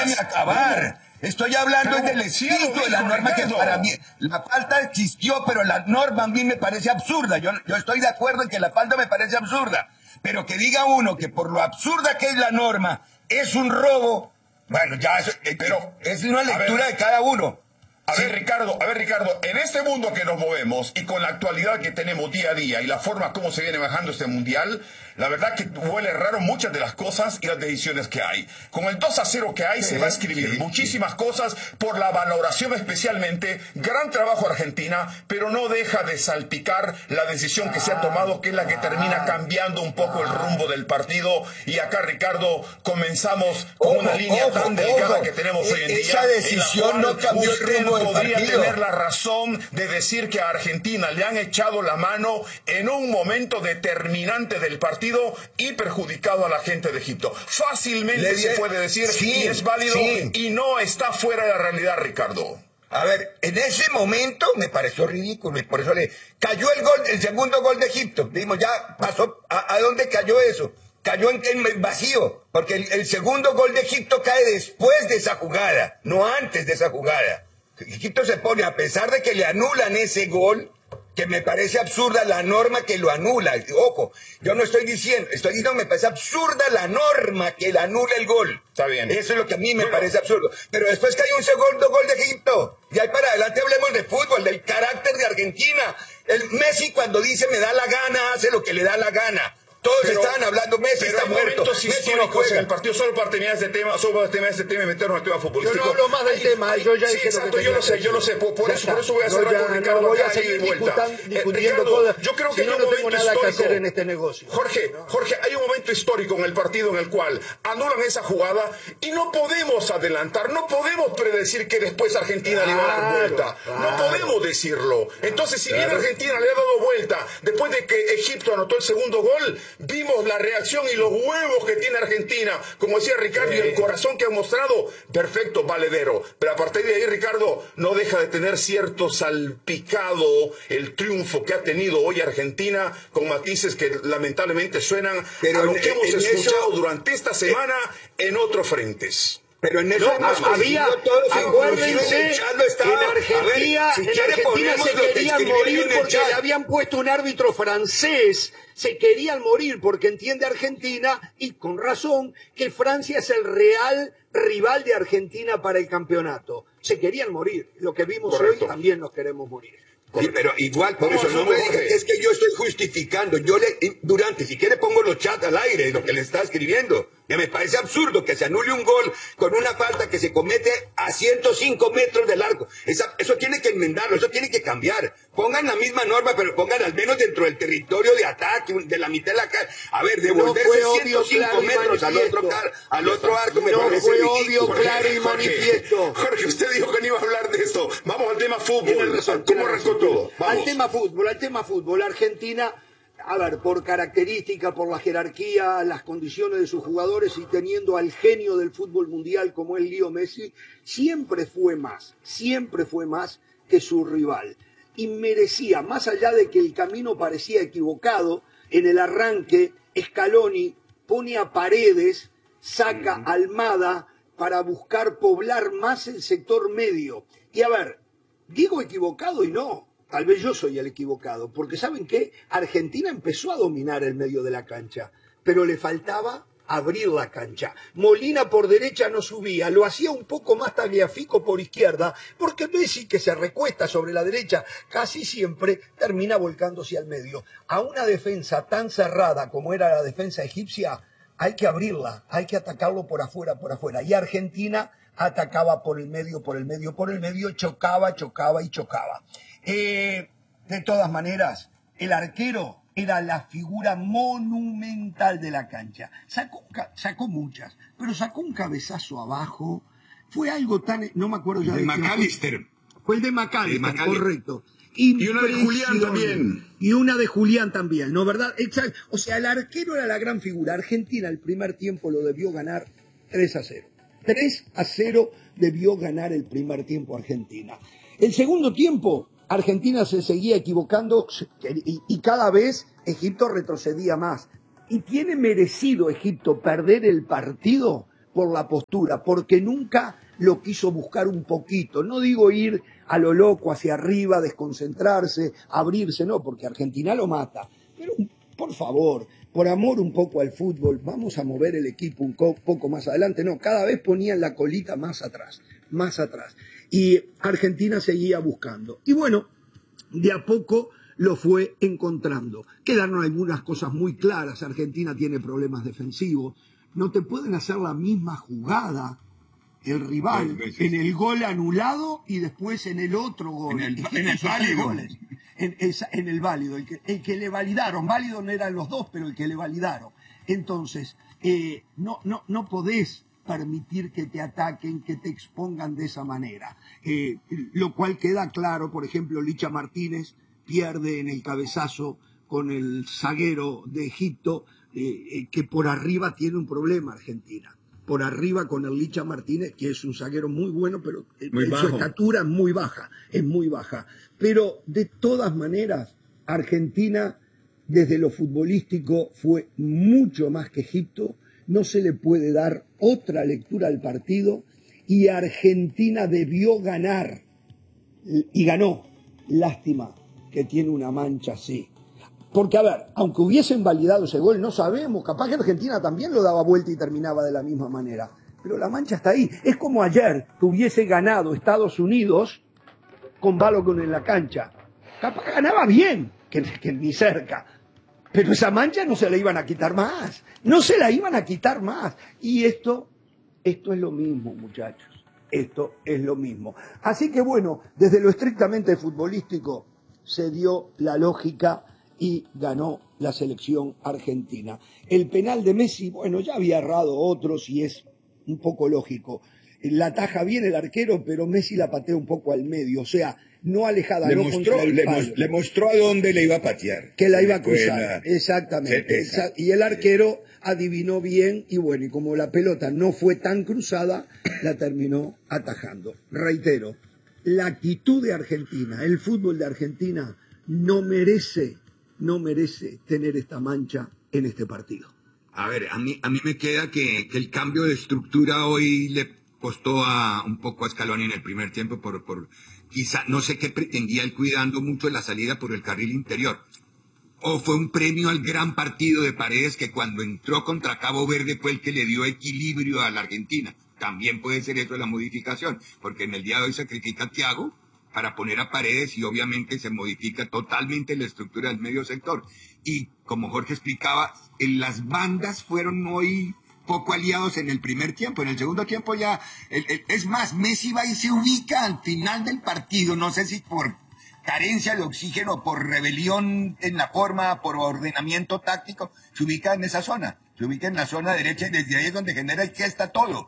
déjame acabar. Estoy hablando del espíritu de la norma, que para mí la falta existió, pero la norma a mí me parece absurda. Yo estoy de acuerdo en que la falta me parece absurda, pero que diga uno que por lo absurda que es la norma es un robo, bueno, ya pero es una lectura de cada uno. A ver, Ricardo, en este mundo que nos movemos y con la actualidad que tenemos día a día y la forma como se viene manejando este mundial, la verdad que huele raro muchas de las cosas y las decisiones que hay. Con el 2-0 que hay se va a escribir muchísimas cosas por la valoración especialmente. Gran trabajo Argentina, pero no deja de salpicar la decisión que se ha tomado, que es la que termina cambiando un poco el rumbo del partido. Y acá, Ricardo, comenzamos con una línea tan delgada que tenemos hoy en día. Esa decisión no cambió el rumbo del podría partido. tener la razón de decir que a Argentina le han echado la mano en un momento determinante del partido y perjudicado a la gente de Egipto. Fácilmente se puede decir, y es válido, y no está fuera de la realidad, Ricardo. A ver, en ese momento me pareció ridículo y por eso le cayó el segundo gol de Egipto. Dijimos, ya pasó, ¿a dónde cayó eso? Cayó en vacío, porque el segundo gol de Egipto cae después de esa jugada, no antes de esa jugada. Egipto se pone, a pesar de que le anulan ese gol, que me parece absurda la norma que lo anula. Ojo, yo no estoy diciendo me parece absurda la norma que le anula el gol. Está bien. Eso es lo que a mí me parece absurdo. Pero después que hay un segundo gol de Egipto, y ahí para adelante hablemos de fútbol, del carácter de Argentina. El Messi cuando dice me da la gana, hace lo que le da la gana. Todos estaban hablando, Messi está muerto. Messi no juega el partido, solo para terminar este tema, y meternos en el tema futbolístico. Yo no hablo más del tema, yo ya dije exacto, yo lo sé, por eso voy a cerrar con Ricardo. No voy a seguir discutiendo cosas. Yo creo que si no tengo nada que hacer en este negocio. Jorge, hay un momento histórico en el partido en el cual anulan esa jugada y no podemos adelantar, no podemos predecir que después Argentina le va a dar vuelta. No podemos decirlo. Entonces, si bien Argentina le ha dado vuelta después de que Egipto anotó el segundo gol, vimos la reacción y los huevos que tiene Argentina, como decía Ricardo, y el corazón que ha mostrado, perfecto, valedero. Pero a partir de ahí, Ricardo, no deja de tener cierto salpicado el triunfo que ha tenido hoy Argentina, con matices que lamentablemente suenan a lo que hemos escuchado durante esta semana en otros frentes. Pero en eso acuérdense, en Argentina se querían morir porque le habían puesto un árbitro francés. Se querían morir porque entiende Argentina, y con razón, que Francia es el real rival de Argentina para el campeonato. Se querían morir. Lo que vimos hoy también nos queremos morir. Sí, pero igual, por eso no me digas, es que yo estoy justificando. Durante, si quiere pongo los chats al aire, lo que le está escribiendo. Que me parece absurdo que se anule un gol con una falta que se comete a 105 metros del arco. Eso tiene que enmendarlo, eso tiene que cambiar. Pongan la misma norma, pero pongan al menos dentro del territorio de ataque, de la mitad de la calle. A ver, devolverse 105 metros al otro arco me parece fue obvio, claro y manifiesto. Jorge, usted dijo que no iba a hablar de esto. Vamos al tema fútbol. ¿Cómo arrancó todo? Al tema fútbol. Argentina, a ver, por característica, por la jerarquía, las condiciones de sus jugadores y teniendo al genio del fútbol mundial como es Leo Messi, siempre fue más que su rival. Y merecía, más allá de que el camino parecía equivocado, en el arranque Scaloni pone a Paredes, saca a Almada para buscar poblar más el sector medio. Y a ver, digo equivocado y no. Tal vez yo soy el equivocado, porque ¿saben qué? Argentina empezó a dominar el medio de la cancha, pero le faltaba abrir la cancha. Molina por derecha no subía, lo hacía un poco más Tagliafico por izquierda, porque Messi, que se recuesta sobre la derecha, casi siempre termina volcándose al medio. A una defensa tan cerrada como era la defensa egipcia, hay que abrirla, hay que atacarlo por afuera. Y Argentina atacaba por el medio, chocaba. De todas maneras, el arquero era la figura monumental de la cancha. Sacó muchas, pero sacó un cabezazo abajo. Fue algo tan... No me acuerdo ya de McAllister. Fue el de McAllister, correcto. Y una de Julián también. Y una de Julián también, ¿no? ¿Verdad? Exacto. O sea, el arquero era la gran figura. Argentina el primer tiempo lo debió ganar 3-0. 3-0 debió ganar el primer tiempo Argentina. El segundo tiempo, Argentina se seguía equivocando y cada vez Egipto retrocedía más. ¿Y tiene merecido Egipto perder el partido? por la postura, porque nunca lo quiso buscar un poquito. No digo ir a lo loco hacia arriba, desconcentrarse, abrirse, no, porque Argentina lo mata. Pero por favor, por amor un poco al fútbol, vamos a mover el equipo un poco más adelante. No, cada vez ponían la colita más atrás, más atrás. Y Argentina seguía buscando. Y bueno, de a poco lo fue encontrando. Quedaron algunas cosas muy claras. Argentina tiene problemas defensivos. No te pueden hacer la misma jugada el rival en el gol anulado y después en el otro gol. En el válido. En el válido. El que le validaron. Válido no eran los dos, pero el que le validaron. Entonces, no podés permitir que te ataquen, que te expongan de esa manera. Lo cual queda claro, por ejemplo, Licha Martínez pierde en el cabezazo con el zaguero de Egipto, que por arriba tiene un problema Argentina. Por arriba con el Licha Martínez, que es un zaguero muy bueno, pero su estatura es muy baja, Pero de todas maneras, Argentina, desde lo futbolístico, fue mucho más que Egipto. No se le puede dar otra lectura al partido y Argentina debió ganar y ganó. Lástima que tiene una mancha así. Porque, a ver, aunque hubiesen validado ese gol, no sabemos, capaz que Argentina también lo daba vuelta y terminaba de la misma manera. Pero la mancha está ahí. Es como ayer que hubiese ganado Estados Unidos con Balogun en la cancha. Capaz ganaba bien, que ni cerca. Pero esa mancha no se la iban a quitar más. No se la iban a quitar más. Y esto es lo mismo, muchachos. Esto es lo mismo. Así que bueno, desde lo estrictamente futbolístico se dio la lógica y ganó la selección argentina. El penal de Messi, bueno, ya había errado otros y es un poco lógico. La ataja bien el arquero, pero Messi la patea un poco al medio, o sea, no alejada, le mostró a dónde le iba a patear. Que la iba a cruzar, exactamente. Y el arquero adivinó bien y bueno, y como la pelota no fue tan cruzada, la terminó atajando. Reitero, la actitud de Argentina, el fútbol de Argentina no merece tener esta mancha en este partido. A ver, a mí me queda que el cambio de estructura hoy le costó un poco a Scaloni en el primer tiempo por quizá, no sé qué pretendía él, cuidando mucho la salida por el carril interior. O fue un premio al gran partido de Paredes, que cuando entró contra Cabo Verde fue el que le dio equilibrio a la Argentina. También puede ser eso la modificación, porque en el día de hoy sacrifica a Thiago para poner a Paredes y obviamente se modifica totalmente la estructura del medio sector. Y como Jorge explicaba, en las bandas fueron hoy poco aliados en el primer tiempo. En el segundo tiempo ya, es más, Messi va y se ubica al final del partido, no sé si por carencia de oxígeno, por rebelión en la forma, por ordenamiento táctico, se ubica en esa zona, se ubica en la zona derecha y desde ahí es donde genera y gesta todo.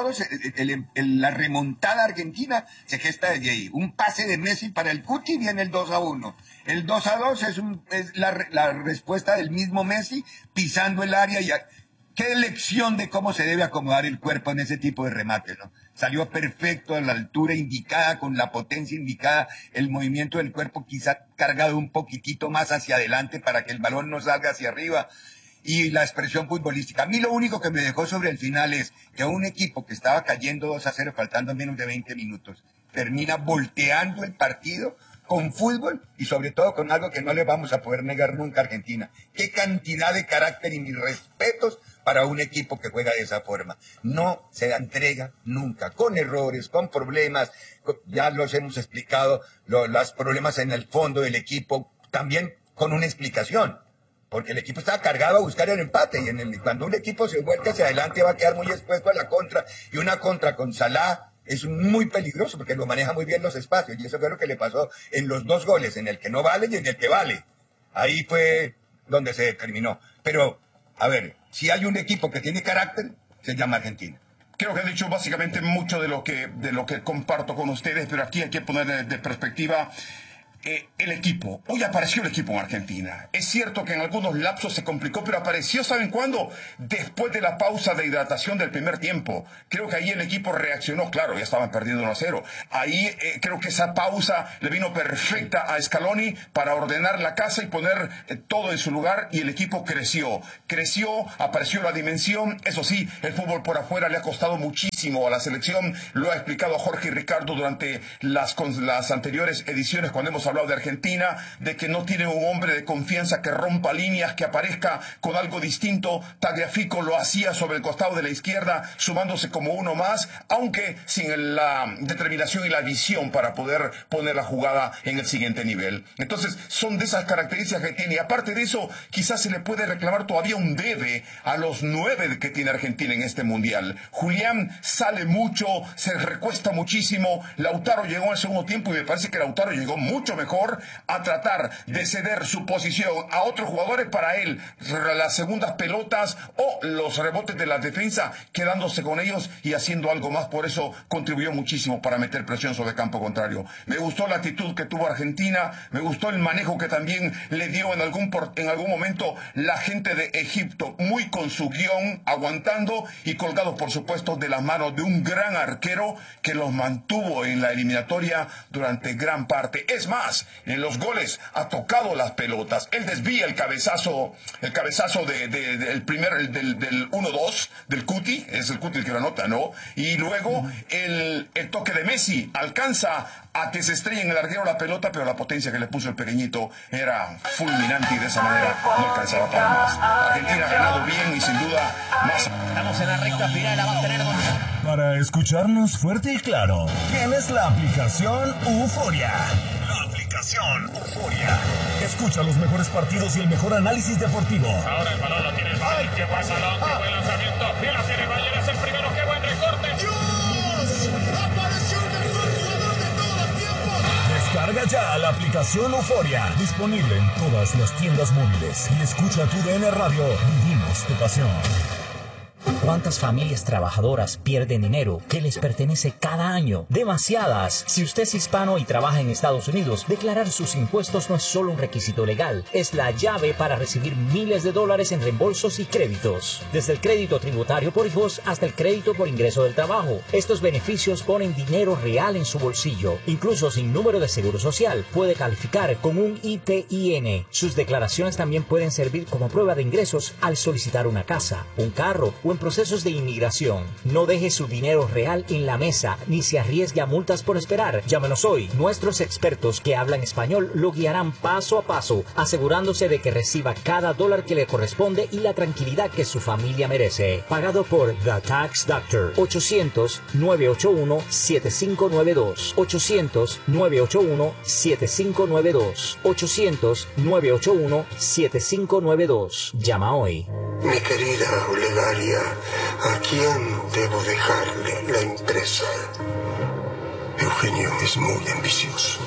La remontada argentina se gesta desde ahí. Un pase de Messi para el Cuti, viene el 2-1. El 2-2 es la respuesta del mismo Messi pisando el área. Qué lección de cómo se debe acomodar el cuerpo en ese tipo de remate, ¿no? Salió perfecto a la altura indicada, con la potencia indicada, el movimiento del cuerpo quizá cargado un poquitito más hacia adelante para que el balón no salga hacia arriba. Y la expresión futbolística. A mí lo único que me dejó sobre el final es que un equipo que estaba cayendo 2-0 faltando menos de 20 minutos termina volteando el partido con fútbol y sobre todo con algo que no le vamos a poder negar nunca a Argentina. Qué cantidad de carácter y mis respetos para un equipo que juega de esa forma. No se entrega nunca, con errores, con problemas, ya los hemos explicado, los problemas en el fondo del equipo, también con una explicación. Porque el equipo estaba cargado a buscar el empate y cuando un equipo se vuelca hacia adelante va a quedar muy expuesto a la contra, y una contra con Salah es muy peligroso porque lo maneja muy bien los espacios, y eso fue lo que le pasó en los dos goles, en el que no vale y en el que vale. Ahí fue donde se determinó. Pero, a ver, si hay un equipo que tiene carácter, se llama Argentina. Creo que han dicho básicamente mucho de lo que comparto con ustedes, pero aquí hay que poner de perspectiva. el equipo. Hoy apareció el equipo en Argentina. Es cierto que en algunos lapsos se complicó, pero apareció, ¿saben cuándo? Después de la pausa de hidratación del primer tiempo. Creo que ahí el equipo reaccionó. Claro, ya estaban perdiendo 1-0. Ahí creo que esa pausa le vino perfecta a Scaloni para ordenar la casa y poner todo en su lugar, y el equipo creció, apareció la dimensión. Eso sí, el fútbol por afuera le ha costado muchísimo a la selección. Lo ha explicado Jorge y Ricardo durante las anteriores ediciones cuando hemos hablado de Argentina, de que no tiene un hombre de confianza que rompa líneas, que aparezca con algo distinto. Tagliafico lo hacía sobre el costado de la izquierda, sumándose como uno más, aunque sin la determinación y la visión para poder poner la jugada en el siguiente nivel. Entonces, son de esas características que tiene. Y aparte de eso, quizás se le puede reclamar todavía un debe a los 9 que tiene Argentina en este Mundial. Julián sale mucho, se recuesta muchísimo. Lautaro llegó en el segundo tiempo y me parece que Lautaro llegó mucho mejor a tratar de ceder su posición a otros jugadores para él, las segundas pelotas o los rebotes de la defensa, quedándose con ellos y haciendo algo más. Por eso contribuyó muchísimo para meter presión sobre el campo contrario. Me gustó la actitud que tuvo Argentina, me gustó el manejo que también le dio en algún momento la gente de Egipto, muy con su guión, aguantando y colgado, por supuesto, de las manos de un gran arquero que los mantuvo en la eliminatoria durante gran parte. Es más, en los goles ha tocado las pelotas. Él desvía el cabezazo del 1-2 del Cuti, es el Cuti el que lo anota, ¿no? Y luego el toque de Messi alcanza a que se estrelle en el larguero la pelota, pero la potencia que le puso el pequeñito era fulminante y de esa manera no alcanzaba para más. Argentina ha ganado bien y sin duda más. Estamos en la recta final, la va a tener Para escucharnos fuerte y claro, tienes la aplicación Euforia. La aplicación Euforia. Escucha los mejores partidos y el mejor análisis deportivo. Ahora el balón lo tiene el Bayern. ¡Qué pasa, qué buen lanzamiento! ¡Y la tiene el Bayern! ¡Es el primero! ¡Qué buen recorte! ¡Dios! ¡Apareció el mejor jugador de todos los tiempos! Descarga ya la aplicación Euforia. Disponible en todas las tiendas móviles. Y escucha tu DN Radio. Vivimos tu pasión. ¿Cuántas familias trabajadoras pierden dinero que les pertenece cada año? Demasiadas. Si usted es hispano y trabaja en Estados Unidos, declarar sus impuestos no es solo un requisito legal, es la llave para recibir miles de dólares en reembolsos y créditos. Desde el crédito tributario por hijos hasta el crédito por ingreso del trabajo. Estos beneficios ponen dinero real en su bolsillo. Incluso sin número de seguro social, puede calificar con un ITIN. Sus declaraciones también pueden servir como prueba de ingresos al solicitar una casa, un carro o en procesos de inmigración. No deje su dinero real en la mesa ni se arriesgue a multas por esperar. Llámenos hoy. Nuestros expertos que hablan español lo guiarán paso a paso, asegurándose de que reciba cada dólar que le corresponde y la tranquilidad que su familia merece. Pagado por The Tax Doctor. 800-981-7592. 800-981-7592. 800-981-7592. Llama hoy. Mi querida Olegaria, ¿a quién debo dejarle la empresa? Eugenio es muy ambicioso.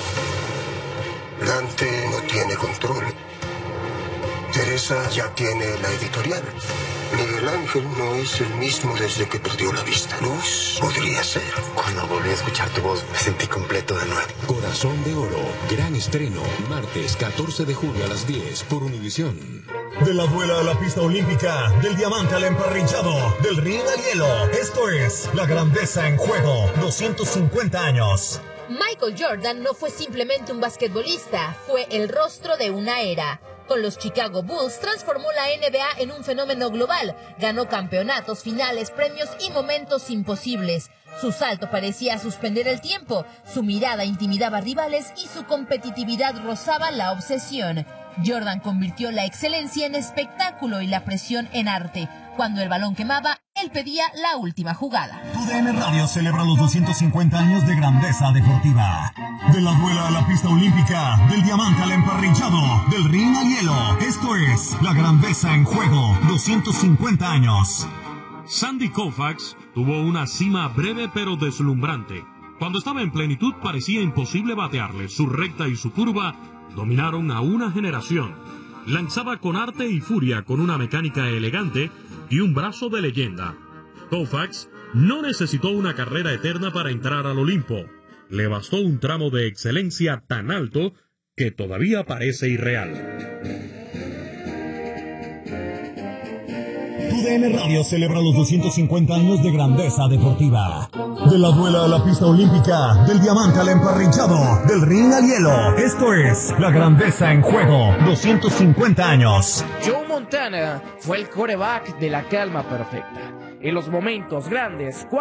Dante no tiene control. Teresa ya tiene la editorial. Miguel Ángel no es el mismo desde que perdió la vista. Luz podría ser. Cuando volví a escuchar tu voz, me sentí completo de nuevo. Corazón de Oro, gran estreno, martes 14 de julio a las 10 por Univisión. De la duela a la pista olímpica, del diamante al emparrillado, del ring al hielo. Esto es La Grandeza en Juego, 250 años. Michael Jordan no fue simplemente un basquetbolista, fue el rostro de una era. Con los Chicago Bulls transformó la NBA en un fenómeno global, ganó campeonatos, finales, premios y momentos imposibles. Su salto parecía suspender el tiempo, su mirada intimidaba rivales y su competitividad rozaba la obsesión. Jordan convirtió la excelencia en espectáculo y la presión en arte. Cuando el balón quemaba, él pedía la última jugada. TUDN Radio celebra los 250 años de grandeza deportiva. De la duela a la pista olímpica, del diamante al emparrillado, del ring al hielo. Esto es La Grandeza en Juego, 250 años. Sandy Koufax tuvo una cima breve pero deslumbrante. Cuando estaba en plenitud parecía imposible batearle. Su recta y su curva dominaron a una generación. Lanzaba con arte y furia, con una mecánica elegante y un brazo de leyenda. Koufax no necesitó una carrera eterna para entrar al Olimpo. le bastó un tramo de excelencia tan alto que todavía parece irreal. TUDN Radio celebra los 250 años de grandeza deportiva. De la duela a la pista olímpica, del diamante al emparrillado, del ring al hielo. Esto es La Grandeza en Juego, 250 años. Joe Montana fue el quarterback de la calma perfecta. En los momentos grandes,